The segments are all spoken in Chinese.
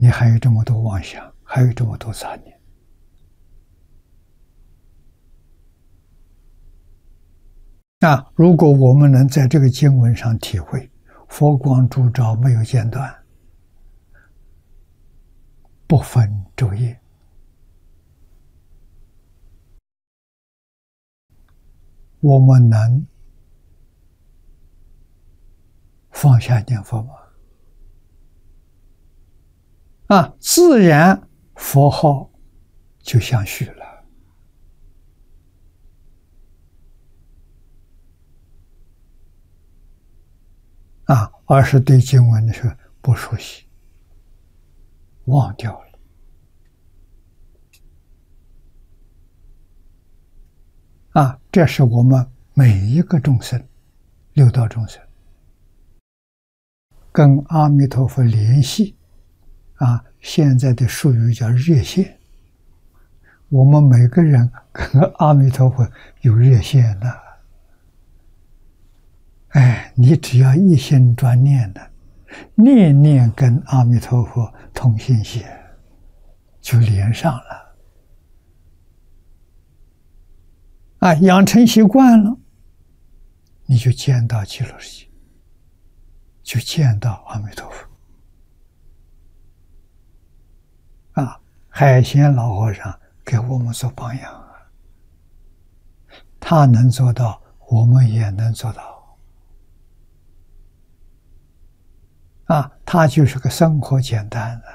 你还有这么多妄想，还有这么多杂念。如果我们能在这个经文上体会佛光烛照，没有间断，不分昼夜，我们能放下念佛吗？自然佛号就相续了。而是对经文的时候不熟悉，忘掉了。这是我们每一个众生，六道众生，跟阿弥陀佛联系。现在的术语叫热线。我们每个人跟阿弥陀佛有热线的。你只要一心专念的，念念跟阿弥陀佛通信线，就连上了。养成习惯了，你就见到极乐世界，就见到阿弥陀佛。海贤老和尚给我们做榜样他能做到，我们也能做到。他就是个生活简单的。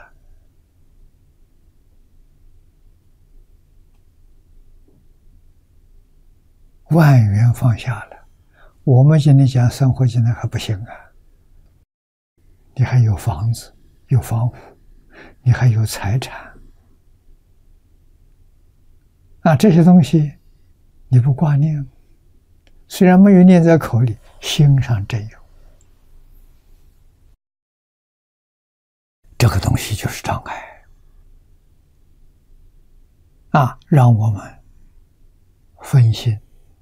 万缘放下了，我们今天讲生活简单还不行你还有房子，有房屋，你还有财产。这些东西你不挂念，虽然没有念在口里，心上真有。这个东西就是障碍让我们分心，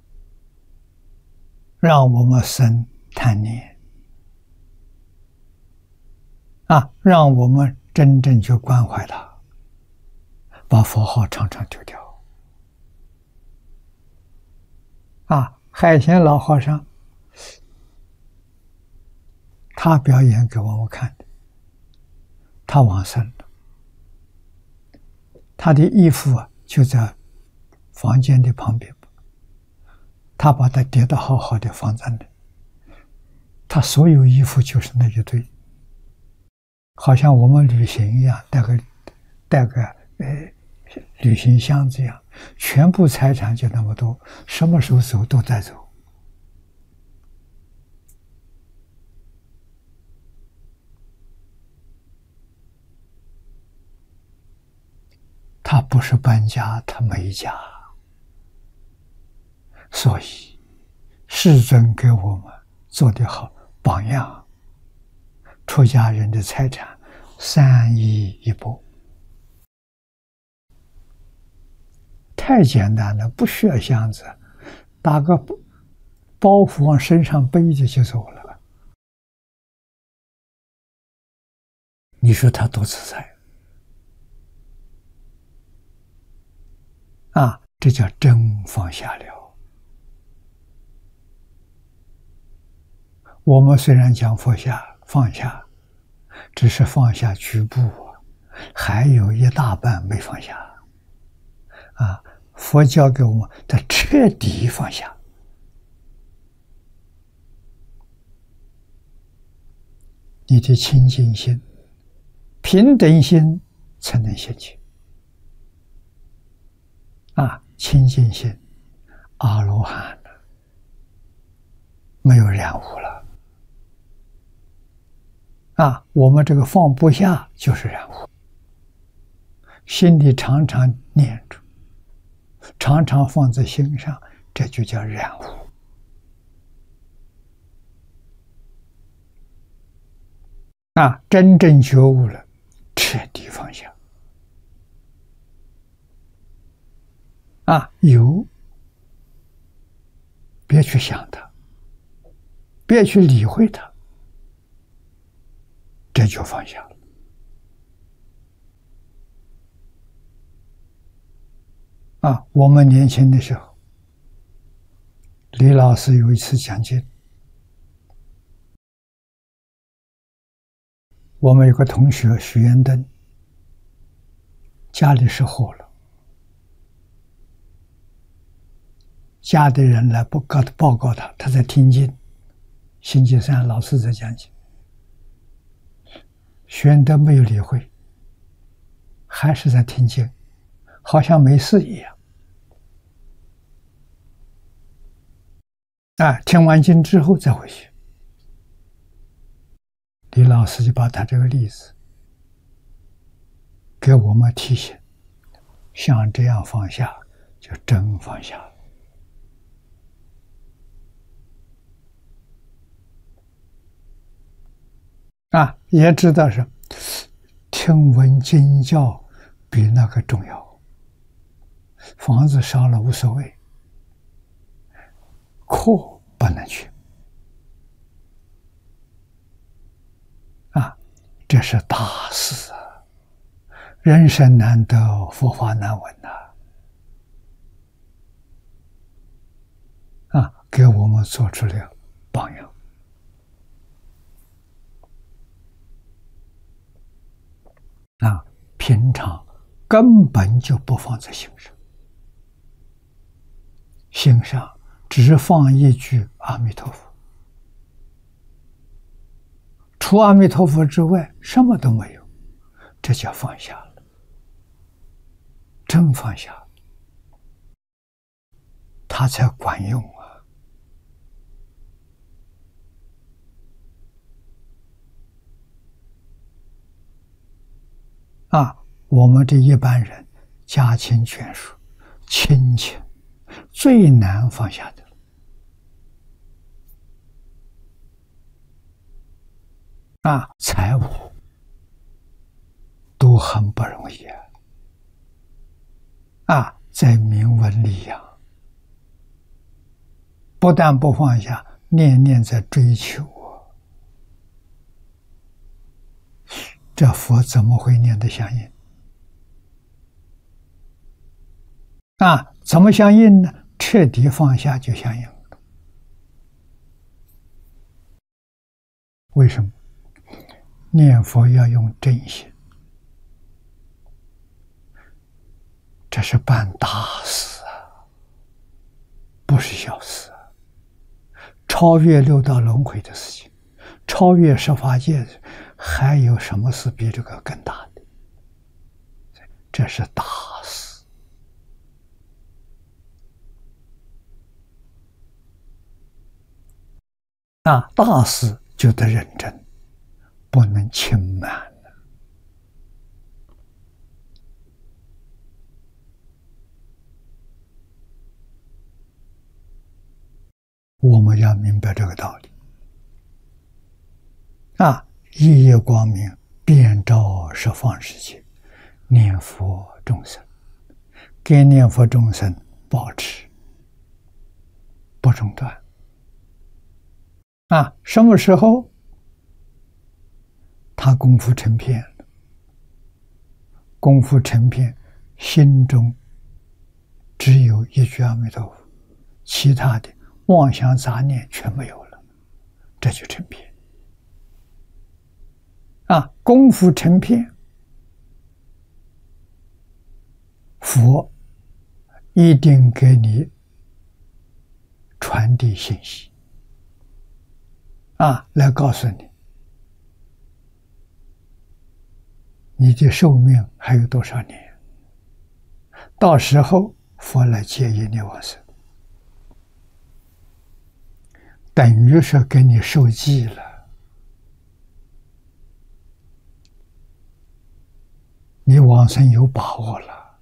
让我们生贪念让我们真正去关怀它，把佛号常常丢掉。海贤老和尚他表演给我们看的，他往生了，他的衣服就在房间的旁边，他把它叠得好好的放在那里，他所有衣服就是那一堆，好像我们旅行一样，带个旅行箱子一样，全部财产就那么多，什么时候走都带走。他不是搬家，他没家。所以世尊给我们做得好榜样，出家人的财产3衣1钵，太简单了，不需要箱子，打个包袱往身上背着就走了。你说他多自在这叫真放下了。我们虽然讲放下，只是放下局部还有一大半没放下佛教给我们的彻底放下。你的清净心、平等心才能现起清净心，阿罗汉了，没有染污了我们这个放不下就是染污，心里常常念住，常常放在心上，这就叫染污真正觉悟了，彻底放下有别去想它，别去理会它，这就放下了我们年轻的时候，李老师有一次讲经，我们有个同学许元登，家里失火了，家的人来报告他，他在听经。星期三老师在讲经，许元登没有理会，还是在听经，好像没事一样。听完经之后再回去，李老师就把他这个例子给我们提醒，像这样放下，就真放下了。也知道是听闻经教比那个重要，房子烧了无所谓，课不能去。这是大事啊！人生难得，佛法难闻呐！给我们做出了榜样。平常根本就不放在心上，心上只放一句阿弥陀佛，除阿弥陀佛之外什么都没有，这叫放下了，真放下了，它才管用我们这一般人家亲眷属亲情最难放下的财务都很不容易在名闻利养，不但不放下，念念在追求这佛怎么会念得相应？怎么相应呢？彻底放下就相应了。为什么？念佛要用真心，这是办大事不是小事超越六道轮回的事情，超越十法界，还有什么事比这个更大的？这是大事大事就得认真，不能轻慢我们要明白这个道理一夜光明遍照十方世界，念佛众生，给念佛众生保持不中断什么时候他功夫成片了？功夫成片，心中只有一句阿弥陀佛，其他的妄想杂念全没有了，这就成片功夫成片，佛一定给你传递信息来告诉你你的寿命还有多少年，到时候佛来接引你往生，等于是给你受记了。你往生有把握了。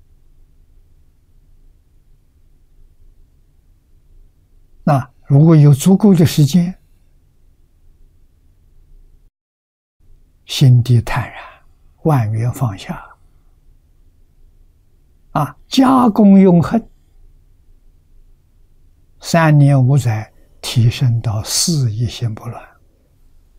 那如果有足够的时间，心地坦然，万缘放下加功永恒，3年5载提升到4亿心不乱。